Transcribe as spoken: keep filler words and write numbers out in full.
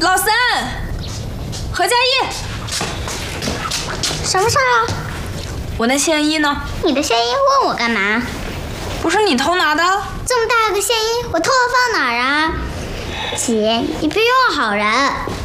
老三，何佳艺， 什么事儿啊？ 我那线衣呢？ 你的线衣问我干嘛？ 不是你偷拿的？ 这么大个线衣，我偷了放哪儿啊？姐，你别用好人。